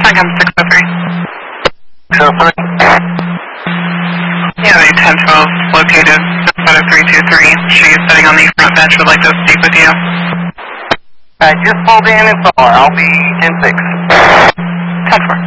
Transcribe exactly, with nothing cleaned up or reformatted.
come six oh three. six oh three? Yeah, the ten twelve located out of three two three. She's sitting on the front bench, would like to speak with you. I just pulled in and saw her. I'll be in six. ten four.